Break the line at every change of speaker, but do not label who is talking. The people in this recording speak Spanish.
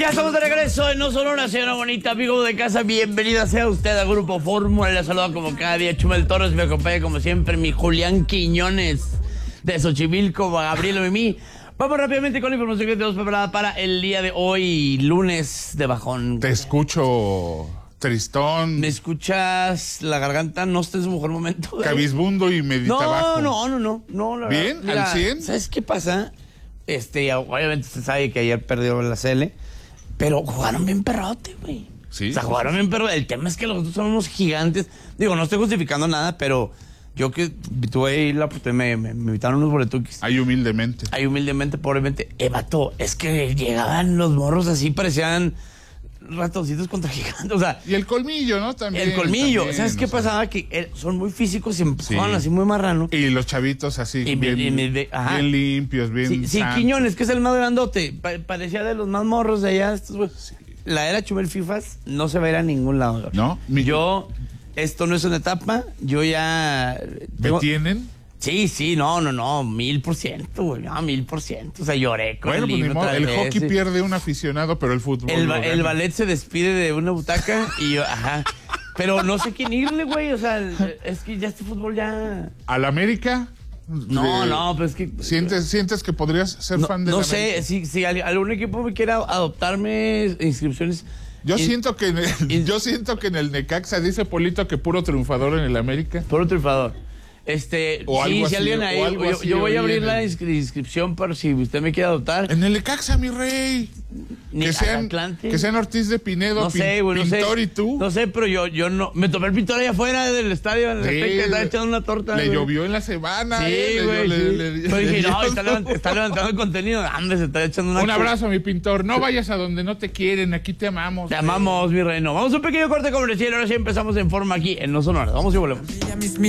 Ya estamos de regreso en No Sonora, señora bonita, amigo de casa, bienvenida sea usted al Grupo Fórmula. Le saluda como cada día Chumel Torres, me acompaña como siempre mi Julián Quiñones de Xochimilco, Gabriel Mimí. Vamos rápidamente con la información que tenemos preparada para el día de hoy, lunes de bajón.
Te escucho tristón.
¿Me escuchas? La garganta no está en su mejor momento.
Cabizbundo y meditabajo.
No, la
¿Bien?
verdad, mira,
¿Al 100?
¿Sabes qué pasa? Obviamente se sabe que ayer perdió la CL, pero jugaron bien perrote, güey.
Sí.
O sea, jugaron bien perrote. El tema es que los otros son unos gigantes. Digo, no estoy justificando nada, pero yo que tuve ahí la oportunidad, me invitaron unos boletuquis.
Ahí humildemente.
Ahí humildemente, pobremente. Vato, es que llegaban los morros así, parecían ratoncitos contra gigantes. O sea,
Y el colmillo, ¿no? También.
el colmillo.
También,
¿Sabes qué
o sea.
pasaba? Que son muy físicos y empujaban
Sí.
así muy marrano.
Y los chavitos así,
Y
bien limpios, bien
Sí,
santos.
Quiñones, que es el más grandote. Parecía de los más morros de allá. La era Chumel Fifas no se va a ir a ningún lado.
¿No?
Esto no es una etapa. Yo ya...
¿Me tienen?
Sí, no, 1000%, güey. No, 1000%. O sea, lloré con
Bueno,
el
pues ni
libro
modo.
otra
El
vez,
hockey
sí.
pierde un aficionado, pero el fútbol
El
lo gana.
ballet se despide de una butaca y yo, ajá. Pero no sé quién irle, güey. O sea, es que ya este fútbol ya...
¿Al América?
No, pero es que...
¿Sientes que podrías ser fan de
No
la
sé,
América?
si algún equipo me quiera adoptarme inscripciones...
Yo siento que en el Necaxa dice Polito que puro triunfador en el América.
Por un triunfador.
O algo
si
así,
alguien
o
ahí,
algo así,
yo voy a
oí
abrir
en
la
el-
inscripción para si usted me quiere adoptar.
En el Necaxa, mi rey.
Ni
Que sean
Atlante.
Ortiz de Pinedo,
No sé, güey, no sé.
Pintor y tú.
No sé, pero yo no. Me tomé el pintor allá afuera del estadio, en el
Sí,
Azteca, estaba echando una torta.
Le
güey.
llovió en la semana.
Sí, güey. Pero dije, no, está levantando el contenido. Hombre, se está echando una.
Un abrazo, mi pintor. No vayas a donde no te quieren. Aquí te amamos.
Te amamos, mi reino. Vamos a un pequeño corte comercial. Ahora sí empezamos en forma aquí en No Sonora. Vamos y volvemos.